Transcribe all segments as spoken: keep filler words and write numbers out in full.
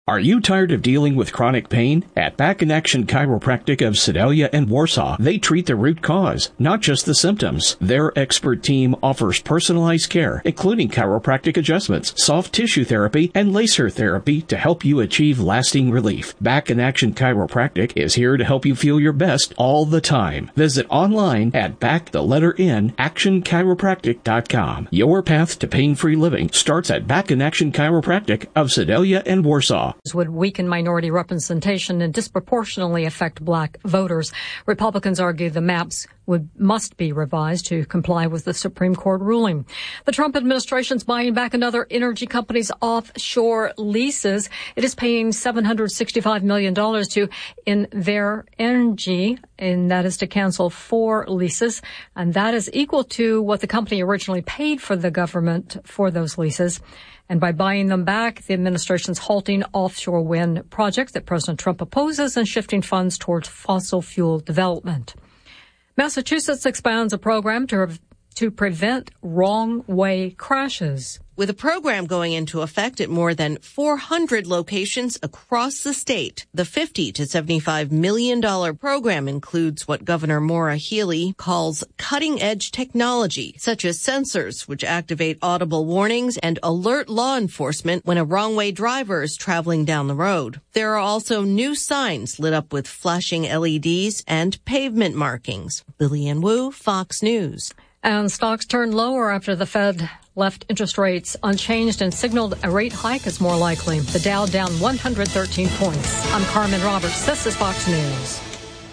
Are you tired of dealing with chronic pain? At Back in Action Chiropractic of Sedalia and Warsaw, they treat the root cause, not just the symptoms. Their expert team offers personalized care, including chiropractic adjustments, soft tissue therapy, and laser therapy to help you achieve lasting relief. Back in Action Chiropractic is here to help you feel your best all the time. Visit online at back the letter N action chiropractic dot com. Your path to pain-free living starts at Back in Action Chiropractic of Sedalia and Warsaw. Would weaken minority representation and disproportionately affect black voters. Republicans argue the maps would must be revised to comply with the Supreme Court ruling. The Trump administration's buying back another energy company's offshore leases. It is paying seven hundred sixty-five million dollars to Inver Energy, and that is to cancel four leases, and that is equal to what the company originally paid for the government for those leases. And by buying them back, the administration's halting offshore wind projects that President Trump opposes and shifting funds towards fossil fuel development. Massachusetts expands a program to, to prevent wrong-way crashes. With a program going into effect at more than four hundred locations across the state, the fifty to seventy-five million dollars program includes what Governor Maura Healey calls cutting-edge technology, such as sensors which activate audible warnings and alert law enforcement when a wrong-way driver is traveling down the road. There are also new signs lit up with flashing L E Ds and pavement markings. Lillian Wu, Fox News. And stocks turned lower after the Fed left interest rates unchanged and signaled a rate hike is more likely. The Dow down one hundred thirteen points. I'm Carmen Roberts. This is Fox News.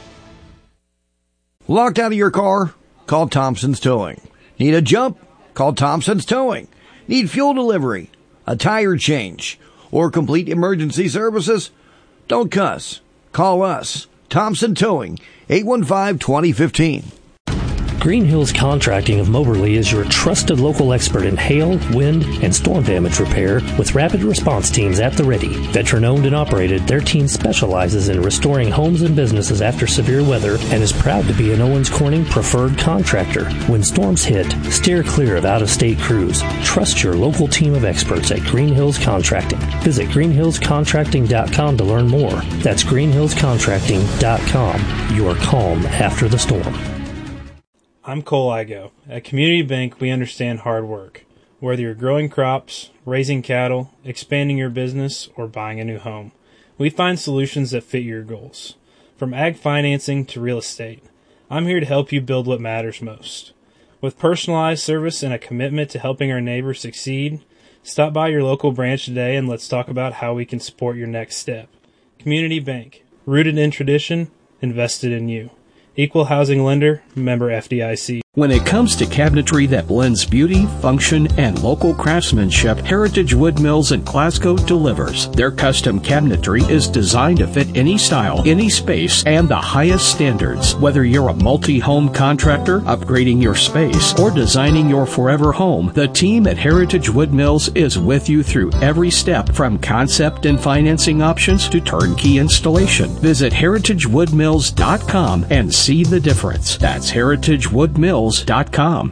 Locked out of your car? Call Thompson's Towing. Need a jump? Call Thompson's Towing. Need fuel delivery, a tire change, or complete emergency services? Don't cuss. Call us. Thompson Towing, eight one five, two zero one five. Green Hills Contracting of Moberly is your trusted local expert in hail, wind, and storm damage repair with rapid response teams at the ready. Veteran-owned and operated, their team specializes in restoring homes and businesses after severe weather and is proud to be an Owens Corning preferred contractor. When storms hit, steer clear of out-of-state crews. Trust your local team of experts at Green Hills Contracting. Visit green hills contracting dot com to learn more. That's green hills contracting dot com. Your calm after the storm. I'm Cole Igo. At Community Bank, we understand hard work. Whether you're growing crops, raising cattle, expanding your business, or buying a new home, we find solutions that fit your goals. From ag financing to real estate, I'm here to help you build what matters most. With personalized service and a commitment to helping our neighbors succeed, stop by your local branch today and let's talk about how we can support your next step. Community Bank, rooted in tradition, invested in you. Equal housing lender, member F D I C. When it comes to cabinetry that blends beauty, function, and local craftsmanship, Heritage Wood Mills in Glasgow delivers. Their custom cabinetry is designed to fit any style, any space, and the highest standards. Whether you're a multi-home contractor, upgrading your space, or designing your forever home, the team at Heritage Wood Mills is with you through every step, from concept and financing options to turnkey installation. Visit heritage wood mills dot com and see the difference. That's heritage wood mills dot com.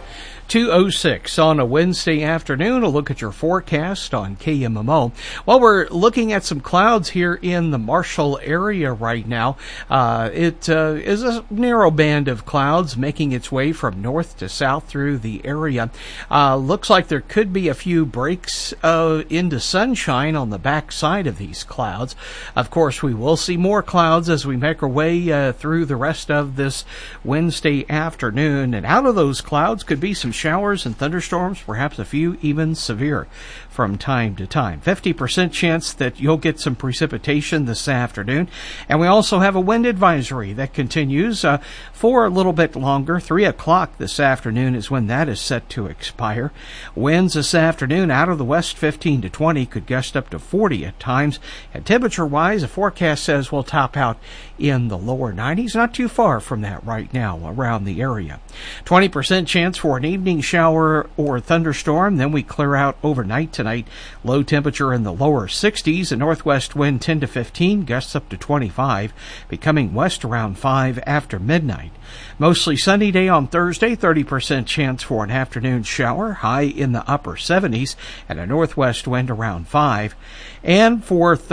two oh six on a Wednesday afternoon. A look at your forecast on K M M O. Well, we're looking at some clouds here in the Marshall area right now. Uh, it uh, is a narrow band of clouds making its way from north to south through the area. Uh, looks like there could be a few breaks uh, into sunshine on the back side of these clouds. Of course, we will see more clouds as we make our way uh, through the rest of this Wednesday afternoon. And out of those clouds could be some showers and thunderstorms, perhaps a few even severe from time to time. fifty percent chance that you'll get some precipitation this afternoon. And we also have a wind advisory that continues uh, for a little bit longer. three o'clock this afternoon is when that is set to expire. Winds this afternoon out of the west fifteen to twenty, could gust up to forty at times. And temperature-wise, the forecast says we'll top out in the lower nineties. Not too far from that right now around the area. twenty percent chance for an evening shower or thunderstorm. Then we clear out overnight tonight. tonight. Low temperature in the lower sixties, a northwest wind ten to fifteen, gusts up to twenty-five, becoming west around five after midnight. Mostly sunny day on Thursday, thirty percent chance for an afternoon shower, high in the upper seventies, and a northwest wind around five. And for